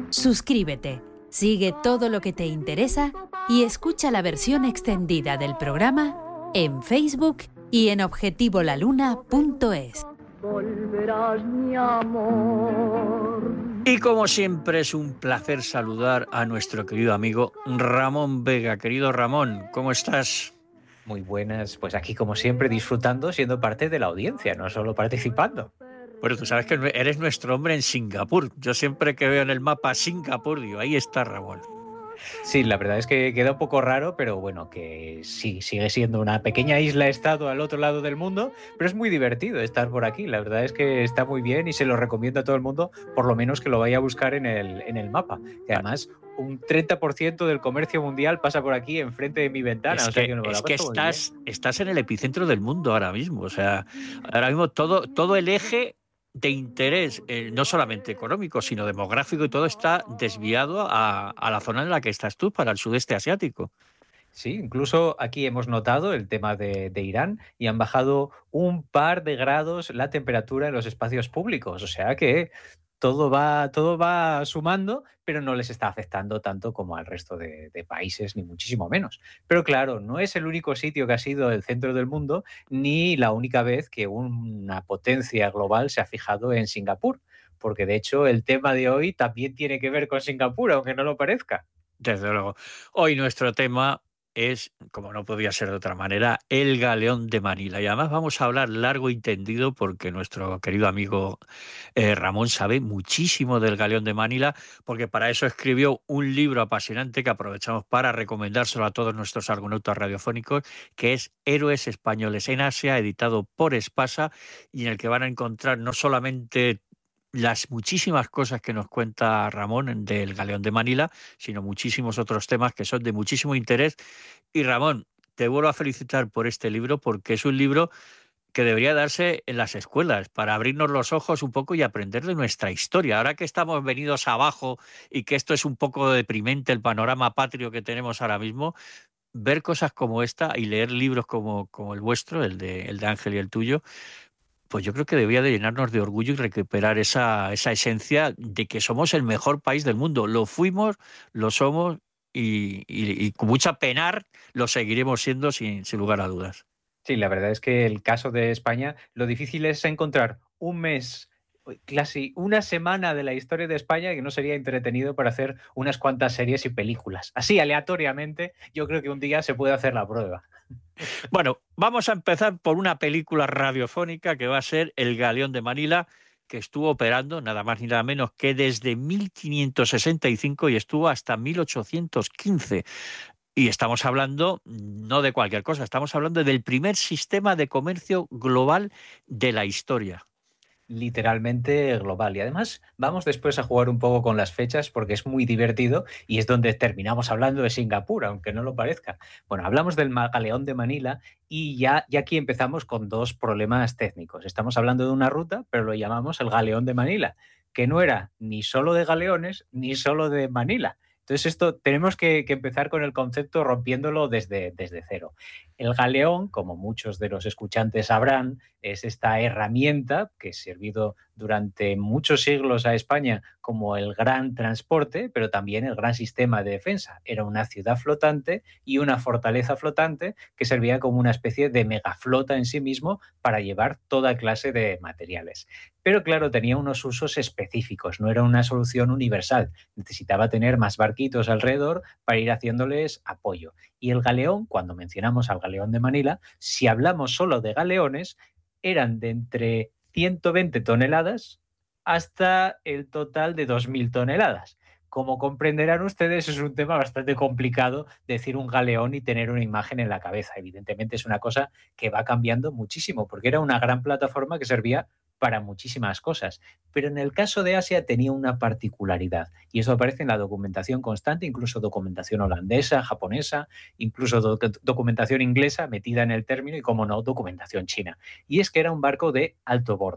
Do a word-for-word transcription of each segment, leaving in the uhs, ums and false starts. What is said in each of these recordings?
Suscríbete, sigue todo lo que te interesa y escucha la versión extendida del programa en Facebook y en objetivo la luna punto es. Volverás, mi amor. Y como siempre es un placer saludar a nuestro querido amigo Ramón Vega. Querido Ramón, ¿cómo estás? Muy buenas, pues aquí como siempre disfrutando, siendo parte de la audiencia, no solo participando. Bueno, tú sabes que eres nuestro hombre en Singapur. Yo siempre que veo en el mapa Singapur, digo, ahí está Ramón. Sí, la verdad es que queda un poco raro, pero bueno, que sí, sigue siendo una pequeña isla-estado al otro lado del mundo, pero es muy divertido estar por aquí. La verdad es que está muy bien y se lo recomiendo a todo el mundo, por lo menos que lo vaya a buscar en el, en el mapa. Que además, un treinta por ciento del comercio mundial pasa por aquí, enfrente de mi ventana. Es o sea que, que, no es que estás, estás en el epicentro del mundo ahora mismo. O sea, ahora mismo todo, todo el eje de interés, eh, no solamente económico, sino demográfico y todo está desviado a, a la zona en la que estás tú, para el sudeste asiático. Sí, incluso aquí hemos notado el tema de, de Irán y han bajado un par de grados la temperatura en los espacios públicos. O sea que todo va, todo va sumando, pero no les está afectando tanto como al resto de, de países, ni muchísimo menos. Pero claro, no es el único sitio que ha sido el centro del mundo, ni la única vez que una potencia global se ha fijado en Singapur. Porque de hecho el tema de hoy también tiene que ver con Singapur, aunque no lo parezca. Desde luego. Hoy nuestro tema es, como no podía ser de otra manera, el Galeón de Manila. Y además vamos a hablar largo y tendido porque nuestro querido amigo eh, Ramón sabe muchísimo del Galeón de Manila, porque para eso escribió un libro apasionante que aprovechamos para recomendárselo a todos nuestros argonautas radiofónicos, que es Héroes Españoles en Asia, editado por Espasa, y en el que van a encontrar no solamente las muchísimas cosas que nos cuenta Ramón del Galeón de Manila, sino muchísimos otros temas que son de muchísimo interés. Y Ramón, te vuelvo a felicitar por este libro, porque es un libro que debería darse en las escuelas para abrirnos los ojos un poco y aprender de nuestra historia. Ahora que estamos venidos abajo y que esto es un poco deprimente, el panorama patrio que tenemos ahora mismo, ver cosas como esta y leer libros como, como el vuestro, el de, el de Ángel y el tuyo, pues yo creo que debería de llenarnos de orgullo y recuperar esa, esa esencia de que somos el mejor país del mundo. Lo fuimos, lo somos y, y, y con mucha penar lo seguiremos siendo sin, sin lugar a dudas. Sí, la verdad es que el caso de España, lo difícil es encontrar un mes, casi una semana de la historia de España que no sería entretenido para hacer unas cuantas series y películas. Así, aleatoriamente, yo creo que un día se puede hacer la prueba. Bueno, vamos a empezar por una película radiofónica que va a ser El Galeón de Manila, que estuvo operando nada más ni nada menos que desde mil quinientos sesenta y cinco y estuvo hasta mil ochocientos quince. Y estamos hablando no de cualquier cosa, estamos hablando del primer sistema de comercio global de la historia. Literalmente global. Y además vamos después a jugar un poco con las fechas porque es muy divertido y es donde terminamos hablando de Singapur, aunque no lo parezca. Bueno, hablamos del Galeón de Manila y ya, ya aquí empezamos con dos problemas técnicos. Estamos hablando de una ruta, pero lo llamamos el Galeón de Manila, que no era ni solo de galeones ni solo de Manila. Entonces esto tenemos que, que empezar con el concepto rompiéndolo desde, desde cero. El galeón, como muchos de los escuchantes sabrán, es esta herramienta que ha servido durante muchos siglos a España como el gran transporte, pero también el gran sistema de defensa. Era una ciudad flotante y una fortaleza flotante que servía como una especie de megaflota en sí mismo para llevar toda clase de materiales. Pero claro, tenía unos usos específicos, no era una solución universal. Necesitaba tener más barquitos alrededor para ir haciéndoles apoyo. Y el galeón, cuando mencionamos al Galeón de Manila, si hablamos solo de galeones, eran de entre ciento veinte toneladas hasta el total de dos mil toneladas. Como comprenderán ustedes, es un tema bastante complicado decir un galeón y tener una imagen en la cabeza. Evidentemente es una cosa que va cambiando muchísimo, porque era una gran plataforma que servía para muchísimas cosas. Pero en el caso de Asia tenía una particularidad, y eso aparece en la documentación constante, incluso documentación holandesa, japonesa, incluso do- documentación inglesa metida en el término y, como no, documentación china. Y es que era un barco de alto bordo.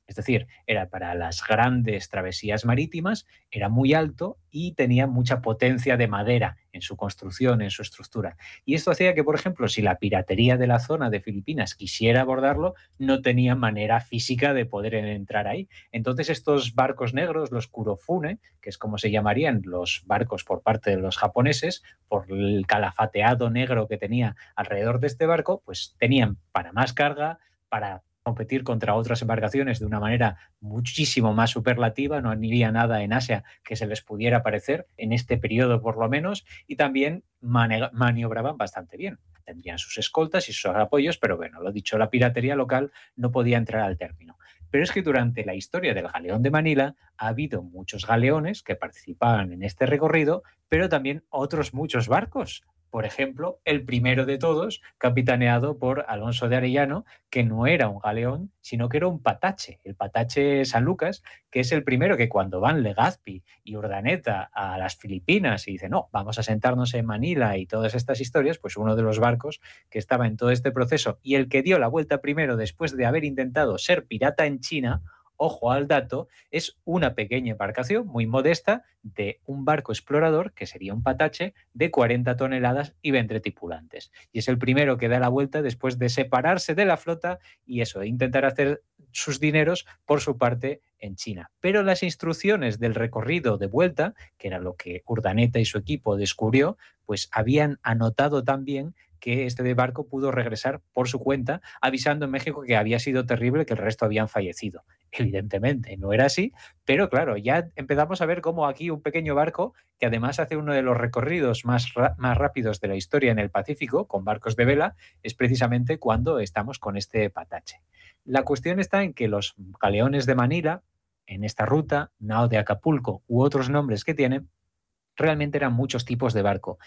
Es decir, era para las grandes travesías marítimas, era muy alto y tenía mucha potencia de madera en su construcción, en su estructura. Y esto hacía que, por ejemplo, si la piratería de la zona de Filipinas quisiera abordarlo, no tenía manera física de poder entrar ahí. Entonces estos barcos negros, los Kurofune, que es como se llamarían los barcos por parte de los japoneses, por el calafateado negro que tenía alrededor de este barco, pues tenían para más carga, para competir contra otras embarcaciones de una manera muchísimo más superlativa, no había nada en Asia que se les pudiera parecer, en este periodo por lo menos, y también mane- maniobraban bastante bien. Tendrían sus escoltas y sus apoyos, pero bueno, lo dicho, la piratería local no podía entrar al término. Pero es que durante la historia del Galeón de Manila ha habido muchos galeones que participaban en este recorrido, pero también otros muchos barcos. Por ejemplo, el primero de todos, capitaneado por Alonso de Arellano, que no era un galeón, sino que era un patache, el patache San Lucas, que es el primero que cuando van Legazpi y Urdaneta a las Filipinas y dicen, no, vamos a sentarnos en Manila y todas estas historias, pues uno de los barcos que estaba en todo este proceso y el que dio la vuelta primero después de haber intentado ser pirata en China, ojo al dato, es una pequeña embarcación muy modesta de un barco explorador, que sería un patache, de cuarenta toneladas y veinte tripulantes. Y es el primero que da la vuelta después de separarse de la flota y eso, de intentar hacer sus dineros por su parte en China. Pero las instrucciones del recorrido de vuelta, que era lo que Urdaneta y su equipo descubrió, pues habían anotado también que este barco pudo regresar por su cuenta, avisando en México que había sido terrible, que el resto habían fallecido. Evidentemente no era así, pero claro, ya empezamos a ver cómo aquí un pequeño barco, que además hace uno de los recorridos más, más rápidos de la historia en el Pacífico, con barcos de vela, es precisamente cuando estamos con este patache. La cuestión está en que los galeones de Manila, en esta ruta, Nao de Acapulco u otros nombres que tienen, realmente eran muchos tipos de barco.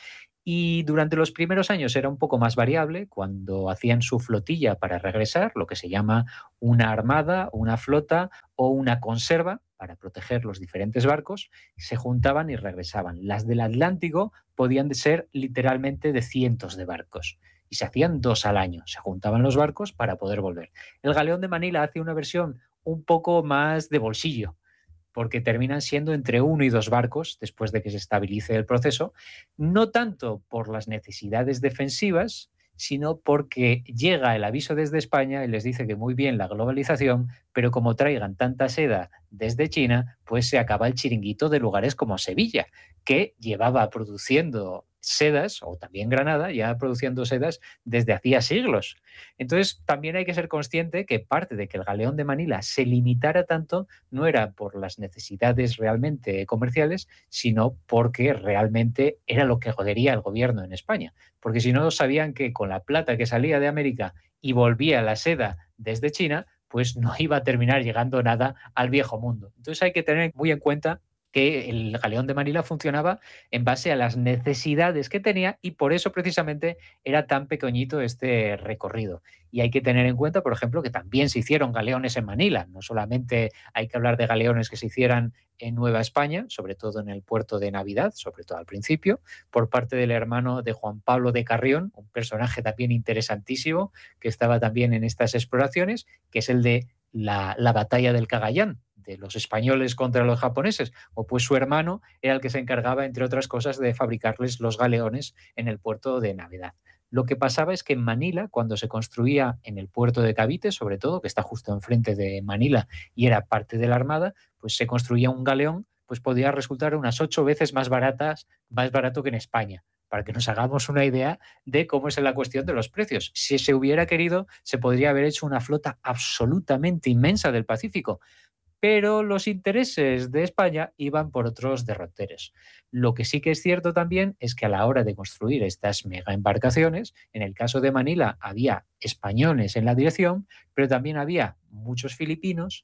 Y durante los primeros años era un poco más variable, cuando hacían su flotilla para regresar, lo que se llama una armada, una flota o una conserva para proteger los diferentes barcos, se juntaban y regresaban. Las del Atlántico podían ser literalmente de cientos de barcos y se hacían dos al año, se juntaban los barcos para poder volver. El Galeón de Manila hace una versión un poco más de bolsillo, porque terminan siendo entre uno y dos barcos después de que se estabilice el proceso, no tanto por las necesidades defensivas, sino porque llega el aviso desde España y les dice que muy bien la globalización, pero como traigan tanta seda desde China, pues se acaba el chiringuito de lugares como Sevilla, que llevaba produciendo sedas, o también Granada, ya produciendo sedas desde hacía siglos. Entonces, también hay que ser consciente que parte de que el Galeón de Manila se limitara tanto no era por las necesidades realmente comerciales, sino porque realmente era lo que jodería al gobierno en España. Porque si no, sabían que con la plata que salía de América y volvía la seda desde China, pues no iba a terminar llegando nada al viejo mundo. Entonces hay que tener muy en cuenta que el Galeón de Manila funcionaba en base a las necesidades que tenía y por eso precisamente era tan pequeñito este recorrido. Y hay que tener en cuenta, por ejemplo, que también se hicieron galeones en Manila. No solamente hay que hablar de galeones que se hicieran en Nueva España, sobre todo en el puerto de Navidad, sobre todo al principio, por parte del hermano de Juan Pablo de Carrión, un personaje también interesantísimo que estaba también en estas exploraciones, que es el de la, la batalla del Cagayán, de los españoles contra los japoneses, o pues su hermano era el que se encargaba, entre otras cosas, de fabricarles los galeones en el puerto de Navidad. Lo que pasaba es que en Manila, cuando se construía en el puerto de Cavite, sobre todo, que está justo enfrente de Manila y era parte de la Armada, pues se construía un galeón, pues podía resultar unas ocho veces más baratas, más barato que en España, para que nos hagamos una idea de cómo es la cuestión de los precios. Si se hubiera querido, se podría haber hecho una flota absolutamente inmensa del Pacífico, pero los intereses de España iban por otros derroteros. Lo que sí que es cierto también es que a la hora de construir estas mega embarcaciones, en el caso de Manila había españoles en la dirección, pero también había muchos filipinos,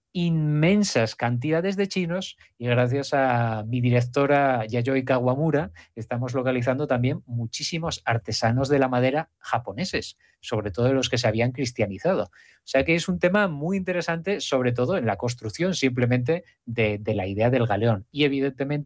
inmensas cantidades de chinos y gracias a mi directora Yayoi Kawamura estamos localizando también muchísimos artesanos de la madera japoneses, sobre todo los que se habían cristianizado. O sea que es un tema muy interesante, sobre todo en la construcción simplemente de, de la idea del galeón y evidentemente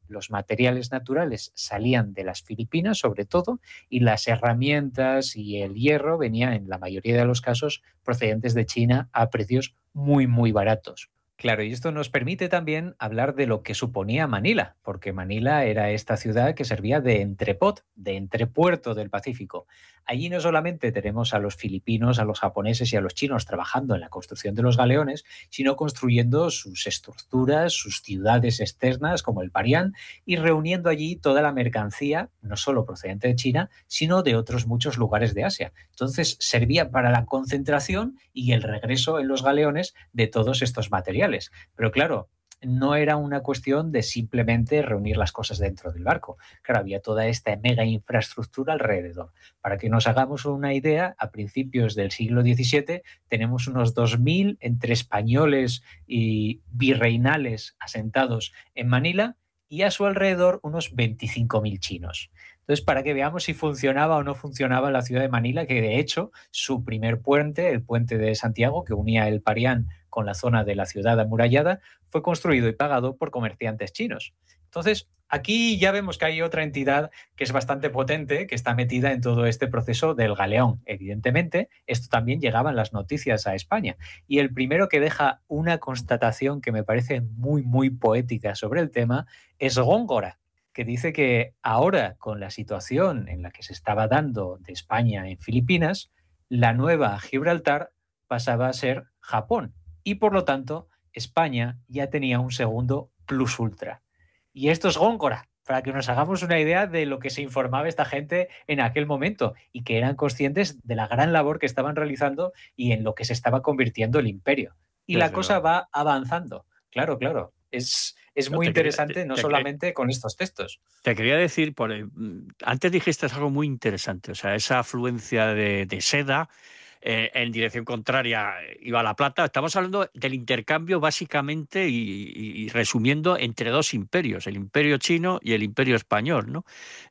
Los materiales naturales salían de las Filipinas, sobre todo, y las herramientas y el hierro venían, en la mayoría de los casos, procedentes de China a precios muy, muy baratos. Claro, y esto nos permite también hablar de lo que suponía Manila, porque Manila era esta ciudad que servía de entrepot, de entrepuerto del Pacífico. Allí no solamente tenemos a los filipinos, a los japoneses y a los chinos trabajando en la construcción de los galeones, sino construyendo sus estructuras, sus ciudades externas como el Parián, y reuniendo allí toda la mercancía, no solo procedente de China, sino de otros muchos lugares de Asia. Entonces servía para la concentración y el regreso en los galeones de todos estos materiales. Pero claro, no era una cuestión de simplemente reunir las cosas dentro del barco. Claro, había toda esta mega infraestructura alrededor. Para que nos hagamos una idea, a principios del siglo diecisiete tenemos unos dos mil entre españoles y virreinales asentados en Manila y a su alrededor unos veinticinco mil chinos. Entonces, para que veamos si funcionaba o no funcionaba la ciudad de Manila, que de hecho su primer puente, el puente de Santiago, que unía el Parián con la zona de la ciudad amurallada, fue construido y pagado por comerciantes chinos. Entonces, aquí ya vemos que hay otra entidad que es bastante potente, que está metida en todo este proceso del galeón. Evidentemente, esto también llegaba en las noticias a España. Y el primero que deja una constatación que me parece muy, muy poética sobre el tema es Góngora, que dice que ahora, con la situación en la que se estaba dando de España en Filipinas, la nueva Gibraltar pasaba a ser Japón. Y por lo tanto, España ya tenía un segundo plus ultra. Y esto es Góngora, para que nos hagamos una idea de lo que se informaba esta gente en aquel momento y que eran conscientes de la gran labor que estaban realizando y en lo que se estaba convirtiendo el imperio. Y Desde la cosa luego. va avanzando. Claro, claro. Es, es no, muy interesante, quería, te, no te solamente quería, con estos textos. Te quería decir, por, antes dijiste algo muy interesante, o sea, esa afluencia de, de seda eh, en dirección contraria iba a La Plata. Estamos hablando del intercambio básicamente y, y, y resumiendo entre dos imperios, el imperio chino y el imperio español, ¿no?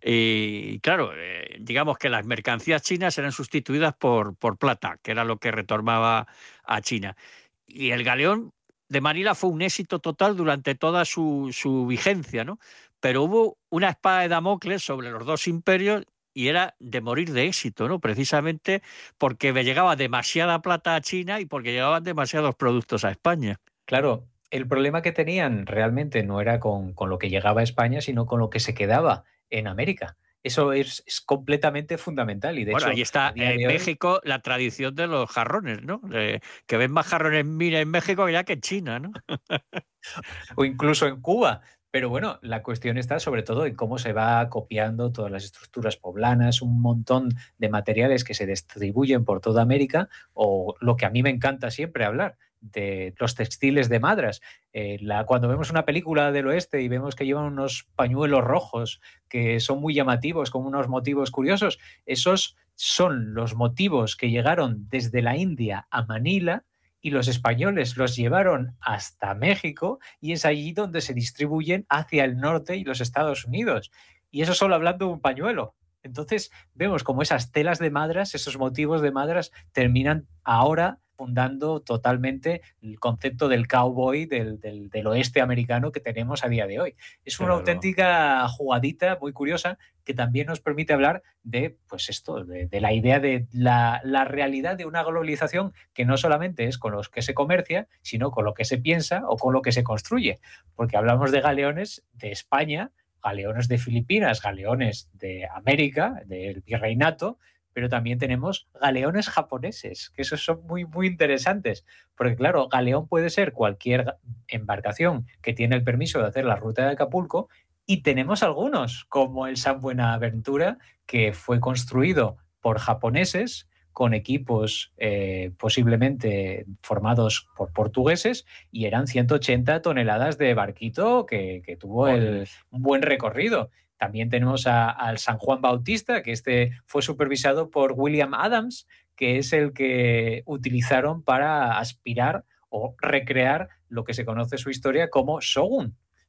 Y claro, eh, digamos que las mercancías chinas eran sustituidas por, por plata, que era lo que retornaba a China. Y el galeón de Manila fue un éxito total durante toda su, su vigencia, ¿no? Pero hubo una espada de Damocles sobre los dos imperios y era de morir de éxito, ¿no? Precisamente porque llegaba demasiada plata a China y porque llegaban demasiados productos a España. Claro, el problema que tenían realmente no era con, con lo que llegaba a España, sino con lo que se quedaba en América. Eso es, es completamente fundamental. Y de bueno, hecho, ahí está en hoy... México la tradición de los jarrones, ¿no? Eh, que ven más jarrones en México ya que en China, ¿no? O incluso en Cuba. Pero bueno, la cuestión está sobre todo en cómo se va copiando todas las estructuras poblanas, un montón de materiales que se distribuyen por toda América, o lo que a mí me encanta siempre hablar, de los textiles de Madras. Eh, la, cuando vemos una película del oeste y vemos que llevan unos pañuelos rojos que son muy llamativos, con unos motivos curiosos, esos son los motivos que llegaron desde la India a Manila y los españoles los llevaron hasta México y es allí donde se distribuyen hacia el norte y los Estados Unidos. Y eso solo hablando de un pañuelo. Entonces vemos como esas telas de Madras, esos motivos de Madras terminan ahora fundando totalmente el concepto del cowboy del, del, del oeste americano que tenemos a día de hoy. Es una claro. auténtica jugadita muy curiosa que también nos permite hablar de, pues esto, de, de la idea de la, la realidad de una globalización que no solamente es con los que se comercia, sino con lo que se piensa o con lo que se construye. Porque hablamos de galeones de España, galeones de Filipinas, galeones de América, del virreinato, pero también tenemos galeones japoneses, que esos son muy, muy interesantes, porque claro, galeón puede ser cualquier embarcación que tiene el permiso de hacer la ruta de Acapulco, y tenemos algunos, como el San Buenaventura, que fue construido por japoneses, con equipos eh, posiblemente formados por portugueses, y eran ciento ochenta toneladas de barquito que, que tuvo el, un buen recorrido. También tenemos al San Juan Bautista, que este fue supervisado por William Adams, que es el que utilizaron para aspirar o recrear lo que se conoce su historia como shogun.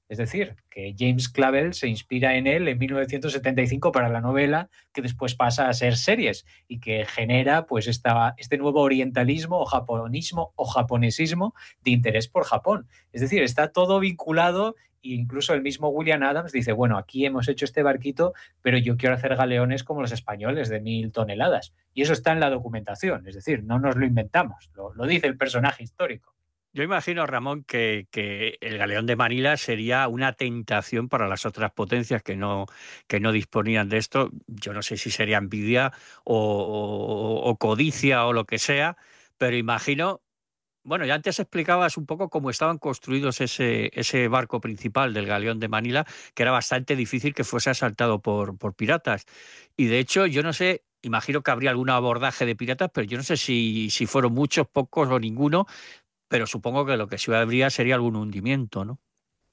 Es decir, que James Clavell se inspira en él en mil novecientos setenta y cinco para la novela que después pasa a ser series y que genera pues esta, este nuevo orientalismo o japonismo o japonesismo de interés por Japón. Es decir, está todo vinculado e incluso el mismo William Adams dice, bueno, aquí hemos hecho este barquito, pero yo quiero hacer galeones como los españoles de mil toneladas. Y eso está en la documentación, es decir, no nos lo inventamos, lo, lo dice el personaje histórico. Yo imagino, Ramón, que, que el galeón de Manila sería una tentación para las otras potencias que no, que no disponían de esto. Yo no sé si sería envidia o, o, o codicia o lo que sea, pero imagino. Bueno, ya antes explicabas un poco cómo estaban construidos ese, ese barco principal del galeón de Manila, que era bastante difícil que fuese asaltado por, por piratas. Y de hecho, yo no sé, imagino que habría algún abordaje de piratas, pero yo no sé si, si fueron muchos, pocos o ninguno, pero supongo que lo que sí habría sería algún hundimiento, ¿no?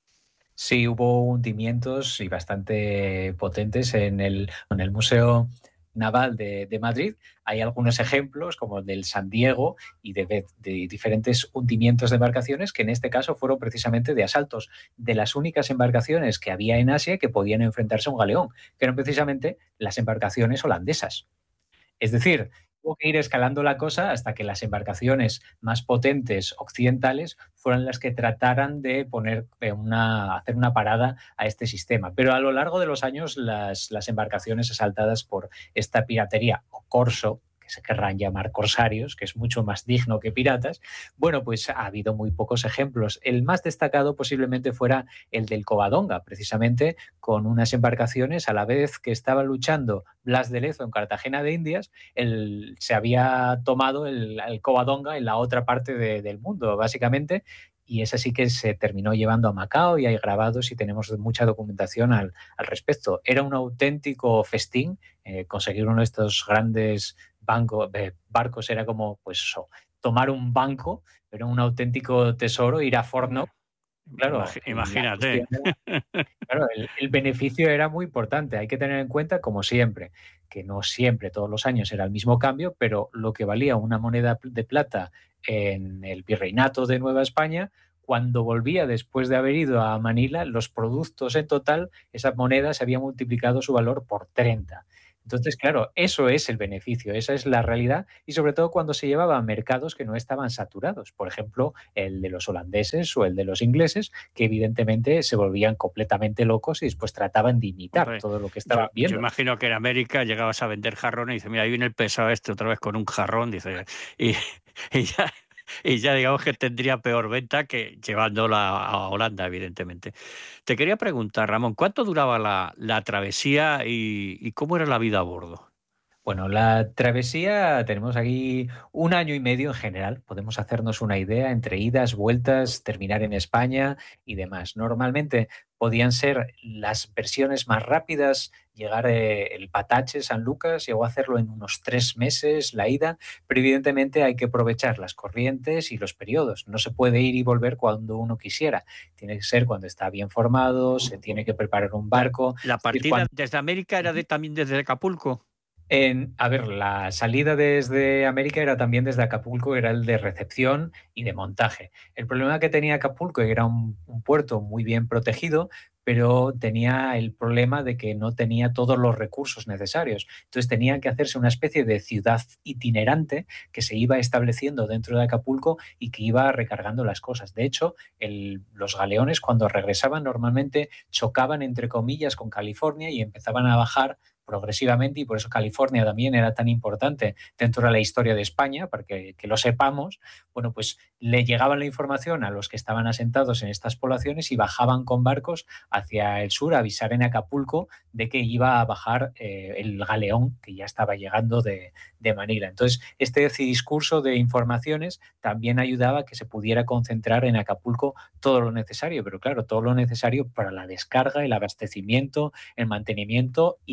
Sí, hubo hundimientos y bastante potentes en el, en el Museo Naval de, de Madrid. Hay algunos ejemplos, como el del San Diego, y de, de diferentes hundimientos de embarcaciones que en este caso fueron precisamente de asaltos de las únicas embarcaciones que había en Asia que podían enfrentarse a un galeón, que eran precisamente las embarcaciones holandesas. Es decir, tuvo que ir escalando la cosa hasta que las embarcaciones más potentes occidentales fueran las que trataran de poner una, hacer una parada a este sistema. Pero a lo largo de los años, las, las embarcaciones asaltadas por esta piratería o corso, que se querrán llamar corsarios, que es mucho más digno que piratas, bueno, pues ha habido muy pocos ejemplos. El más destacado posiblemente fuera el del Covadonga, precisamente con unas embarcaciones a la vez que estaba luchando Blas de Lezo en Cartagena de Indias, el, se había tomado el, el Covadonga en la otra parte de, del mundo, básicamente, y esa sí que se terminó llevando a Macao y hay grabados y tenemos mucha documentación al, al respecto. Era un auténtico festín, eh, conseguir uno de estos grandes banco, eh, barcos era como pues eso, tomar un banco, pero un auténtico tesoro, ir a Forno. Claro, Imagínate. Era, claro el, el beneficio era muy importante. Hay que tener en cuenta, como siempre, que no siempre, todos los años era el mismo cambio, pero lo que valía una moneda de plata en el virreinato de Nueva España, cuando volvía después de haber ido a Manila, los productos en total, esa moneda se había multiplicado su valor por treinta. Entonces, claro, eso es el beneficio, esa es la realidad y sobre todo cuando se llevaba a mercados que no estaban saturados, por ejemplo, el de los holandeses o el de los ingleses, que evidentemente se volvían completamente locos y después trataban de imitar Hombre, todo lo que estaban yo, viendo. Yo imagino que en América llegabas a vender jarrones y dice, mira, ahí viene el pesado este otra vez con un jarrón, dice, y, y ya... Y ya digamos que tendría peor venta que llevándola a Holanda, evidentemente. Te quería preguntar, Ramón, ¿cuánto duraba la, la travesía y, y cómo era la vida a bordo? Bueno, la travesía tenemos aquí un año y medio en general. Podemos hacernos una idea entre idas, vueltas, terminar en España y demás. Normalmente podían ser las versiones más rápidas, llegar eh, el Patache, San Lucas, llegó a hacerlo en unos tres meses la ida, pero evidentemente hay que aprovechar las corrientes y los periodos. No se puede ir y volver cuando uno quisiera. Tiene que ser cuando está bien formado, se tiene que preparar un barco. ¿La Es decir, partida cuando... desde América era de, también desde Acapulco? En, a ver, la salida desde América era también desde Acapulco, era el de recepción y de montaje. El problema que tenía Acapulco era un, un puerto muy bien protegido, pero tenía el problema de que no tenía todos los recursos necesarios. Entonces tenía que hacerse una especie de ciudad itinerante que se iba estableciendo dentro de Acapulco y que iba recargando las cosas. De hecho, el, los galeones cuando regresaban normalmente chocaban entre comillas con California y empezaban a bajar progresivamente y por eso California también era tan importante dentro de la historia de España, para que, que lo sepamos. Bueno, pues le llegaban la información a los que estaban asentados en estas poblaciones y bajaban con barcos hacia el sur a avisar en Acapulco de que iba a bajar eh, el galeón que ya estaba llegando de, de Manila. Entonces, este discurso de informaciones también ayudaba a que se pudiera concentrar en Acapulco todo lo necesario, pero claro, todo lo necesario para la descarga, el abastecimiento, el mantenimiento y la construcción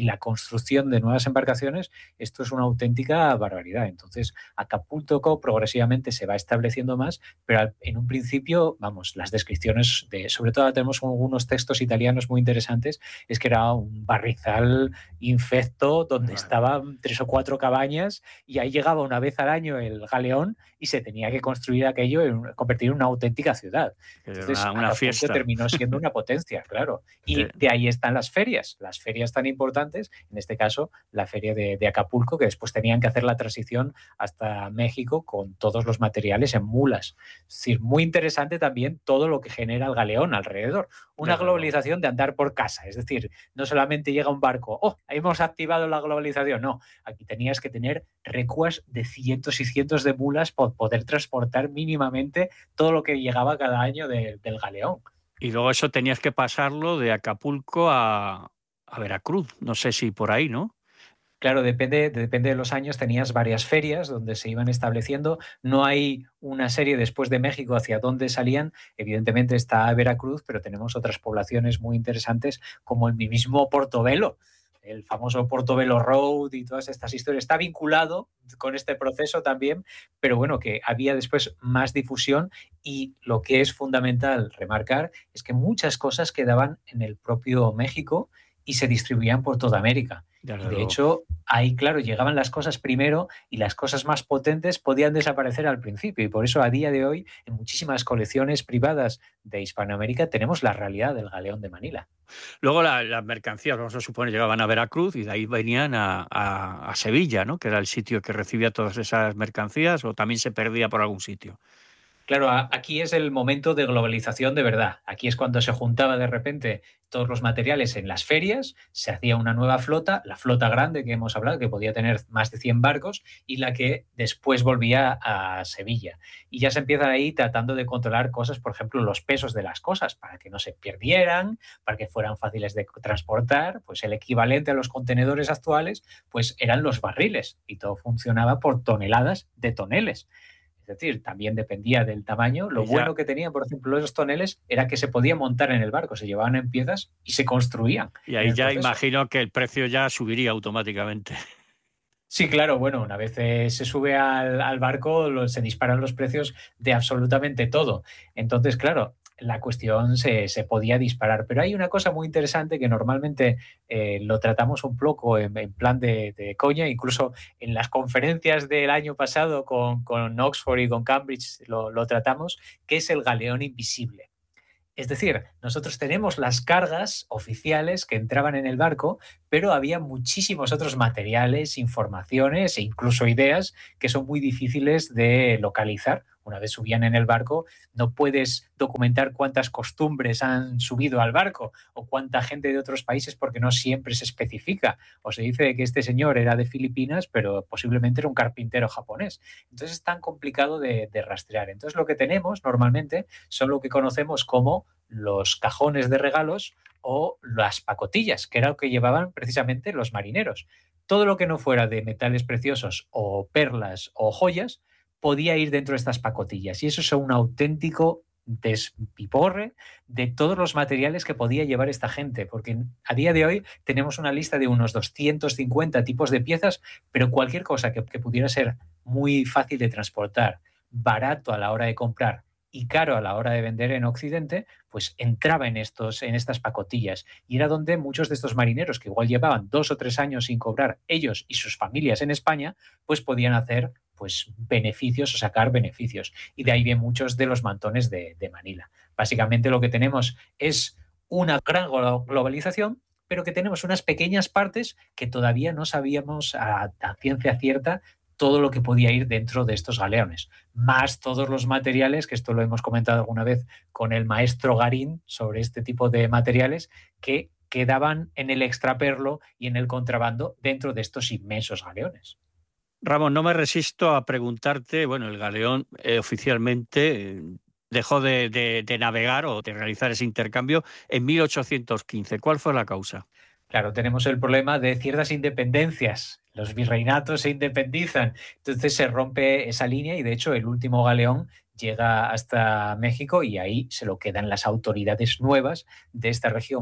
construcción de nuevas embarcaciones, esto es una auténtica barbaridad. Entonces, Acapulco progresivamente se va estableciendo más, pero en un principio, vamos, las descripciones, de, sobre todo tenemos algunos textos italianos muy interesantes, es que era un barrizal infecto donde Bueno. estaban tres o cuatro cabañas y ahí llegaba una vez al año el galeón y se tenía que construir aquello, en, convertir en una auténtica ciudad. Entonces, una, una fiesta. terminó siendo una potencia, claro. Y Sí. de ahí están las ferias, las ferias tan importantes, en este caso la feria de, de Acapulco, que después tenían que hacer la transición hasta México con todos los materiales en mulas. Es decir, muy interesante también todo lo que genera el galeón alrededor. Una Desde globalización luego. de andar por casa, es decir, no solamente llega un barco, oh, hemos activado la globalización, no, aquí tenías que tener recuas de cientos y cientos de mulas por poder transportar mínimamente todo lo que llegaba cada año de, del galeón. Y luego eso tenías que pasarlo de Acapulco a, a Veracruz, no sé si por ahí, ¿no? Claro, depende, depende de los años, tenías varias ferias donde se iban estableciendo. No hay una serie después de México hacia dónde salían. Evidentemente está Veracruz, pero tenemos otras poblaciones muy interesantes como el mismo Portobelo, el famoso Portobelo Road y todas estas historias. Está vinculado con este proceso también, pero bueno, que había después más difusión y lo que es fundamental remarcar es que muchas cosas quedaban en el propio México y se distribuían por toda América. Desde Y de luego. hecho, ahí, claro, llegaban las cosas primero y las cosas más potentes podían desaparecer al principio. Y por eso a día de hoy, en muchísimas colecciones privadas de Hispanoamérica, tenemos la realidad del galeón de Manila. Luego la, las mercancías, vamos a suponer, llegaban a Veracruz y de ahí venían a, a, a Sevilla, ¿no? Que era el sitio que recibía todas esas mercancías, o también se perdía por algún sitio. Claro, aquí es el momento de globalización de verdad. Aquí es cuando se juntaba de repente todos los materiales en las ferias, se hacía una nueva flota, la flota grande que hemos hablado, que podía tener más de cien barcos, y la que después volvía a Sevilla. Y ya se empiezan ahí tratando de controlar cosas, por ejemplo, los pesos de las cosas, para que no se perdieran, para que fueran fáciles de transportar. Pues el equivalente a los contenedores actuales, pues eran los barriles, y todo funcionaba por toneladas de toneles. Es decir, también dependía del tamaño. Lo Y ya- bueno que tenían, por ejemplo, esos toneles era que se podía montar en el barco, se llevaban en piezas y se construían. Y en ahí el ya proceso. imagino que el precio ya subiría automáticamente. Sí, claro, bueno, una vez eh, se sube al, al barco, lo- se disparan los precios de absolutamente todo. Entonces, claro, la cuestión se, se podía disparar. Pero hay una cosa muy interesante que normalmente eh, lo tratamos un poco en, en plan de, de coña, incluso en las conferencias del año pasado con, con Oxford y con Cambridge lo, lo tratamos, que es el galeón invisible. Es decir, nosotros tenemos las cargas oficiales que entraban en el barco, pero había muchísimos otros materiales, informaciones e incluso ideas que son muy difíciles de localizar. Una vez subían en el barco, no puedes documentar cuántas costumbres han subido al barco o cuánta gente de otros países porque no siempre se especifica. O se dice que este señor era de Filipinas, pero posiblemente era un carpintero japonés. Entonces es tan complicado de, de rastrear. Entonces lo que tenemos normalmente son lo que conocemos como los cajones de regalos o las pacotillas, que era lo que llevaban precisamente los marineros. Todo lo que no fuera de metales preciosos o perlas o joyas podía ir dentro de estas pacotillas. Y eso es un auténtico despiporre de todos los materiales que podía llevar esta gente, porque a día de hoy tenemos una lista de unos doscientos cincuenta tipos de piezas, pero cualquier cosa que, que pudiera ser muy fácil de transportar, barato a la hora de comprar y caro a la hora de vender en Occidente, pues entraba en, estos, en estas pacotillas. Y era donde muchos de estos marineros, que igual llevaban dos o tres años sin cobrar ellos y sus familias en España, pues podían hacer pues, beneficios o sacar beneficios. Y de ahí vienen muchos de los mantones de, de Manila. Básicamente lo que tenemos es una gran globalización, pero que tenemos unas pequeñas partes que todavía no sabíamos a, a ciencia cierta todo lo que podía ir dentro de estos galeones, más todos los materiales, que esto lo hemos comentado alguna vez con el maestro Garín sobre este tipo de materiales, que quedaban en el extraperlo y en el contrabando dentro de estos inmensos galeones. Ramón, no me resisto a preguntarte, bueno, el galeón eh, oficialmente eh, dejó de, de, de navegar o de realizar ese intercambio en mil ochocientos quince. ¿Cuál fue la causa? Claro, tenemos el problema de ciertas independencias. Los virreinatos se independizan, entonces se rompe esa línea y de hecho el último galeón llega hasta México y ahí se lo quedan las autoridades nuevas de esta región.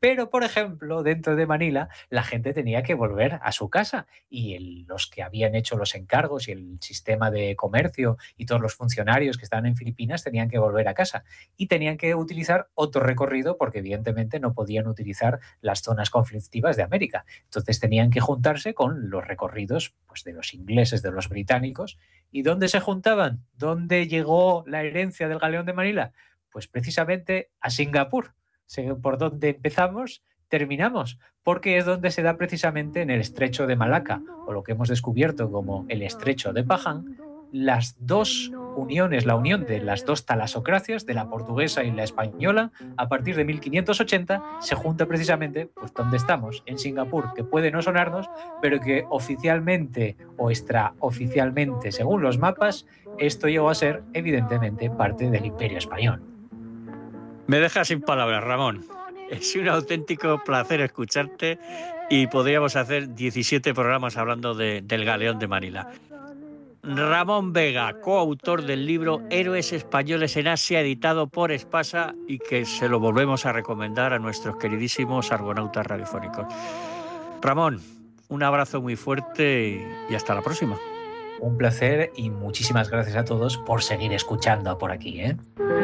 Pero, por ejemplo, dentro de Manila, la gente tenía que volver a su casa y el, los que habían hecho los encargos y el sistema de comercio y todos los funcionarios que estaban en Filipinas tenían que volver a casa y tenían que utilizar otro recorrido porque evidentemente no podían utilizar las zonas conflictivas de América. Entonces tenían que juntarse con los recorridos pues, de los ingleses, de los británicos. ¿Y dónde se juntaban? ¿Dónde llegó la herencia del Galeón de Manila? Pues precisamente a Singapur. Por donde empezamos, terminamos, porque es donde se da precisamente en el estrecho de Malaca, o lo que hemos descubierto como el estrecho de Pahang, las dos uniones, la unión de las dos talasocracias, de la portuguesa y la española, a partir de mil quinientos ochenta, se junta precisamente pues, donde estamos, en Singapur, que puede no sonarnos, pero que oficialmente o extraoficialmente, según los mapas, esto llegó a ser, evidentemente, parte del Imperio Español. Me dejas sin palabras, Ramón. Es un auténtico placer escucharte y podríamos hacer diecisiete programas hablando de, del Galeón de Manila. Ramón Vega, coautor del libro Héroes Españoles en Asia, editado por Espasa y que se lo volvemos a recomendar a nuestros queridísimos argonautas radiofónicos. Ramón, un abrazo muy fuerte y hasta la próxima. Un placer y muchísimas gracias a todos por seguir escuchando por aquí, ¿eh?